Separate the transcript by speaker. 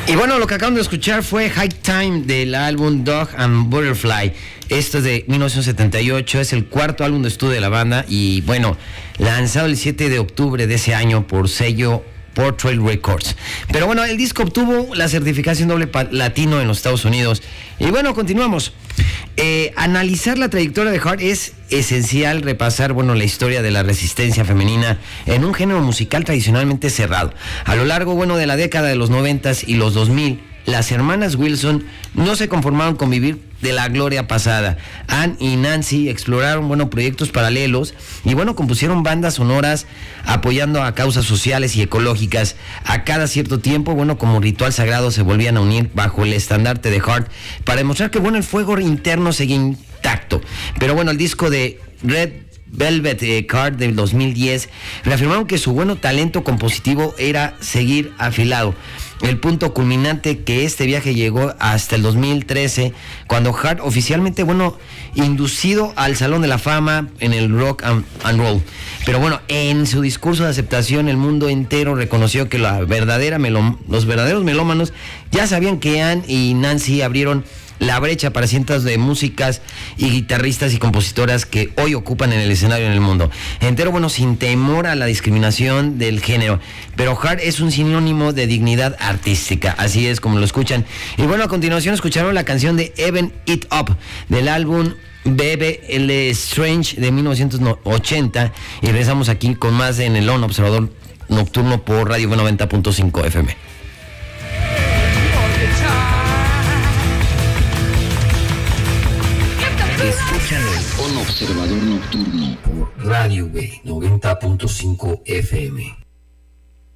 Speaker 1: Y bueno, lo que acaban de escuchar fue High Time del álbum Dog and Butterfly. Esto es de 1978, es el cuarto álbum de estudio de la banda y bueno, lanzado el 7 de octubre de ese año por sello Portrait Records. Pero bueno, el disco obtuvo la certificación doble platino en los Estados Unidos. Y bueno, continuamos. Analizar la trayectoria de Heart es esencial, repasar, bueno, la historia de la resistencia femenina en un género musical tradicionalmente cerrado. A lo largo, bueno, de la década de los 90s y los 2000, las hermanas Wilson no se conformaron con vivir de la gloria pasada. Ann y Nancy exploraron, bueno, proyectos paralelos y, bueno, compusieron bandas sonoras apoyando a causas sociales y ecológicas. A cada cierto tiempo, bueno, como ritual sagrado se volvían a unir bajo el estandarte de Heart para demostrar que, bueno, el fuego interno seguía intacto. Pero bueno, el disco de Red Velvet Card del 2010 reafirmaron que su bueno talento compositivo era seguir afilado. El punto culminante que este viaje llegó hasta el 2013, cuando Heart oficialmente, bueno, inducido al Salón de la Fama en el Rock and Roll. Pero bueno, en su discurso de aceptación, el mundo entero reconoció que los verdaderos melómanos ya sabían que Ann y Nancy abrieron la brecha para cientos de músicas y guitarristas y compositoras que hoy ocupan en el escenario en el mundo entero, bueno, sin temor a la discriminación del género. Pero Heart es un sinónimo de dignidad artística, así es como lo escuchan. Y bueno, a continuación escucharon la canción de Even It Up del álbum B.B.L. Strange de 1980 y regresamos aquí con más en el ON Observador Nocturno por Radio 90.5 FM. Escuchan el ON Observador Nocturno por Radio B 90.5 FM.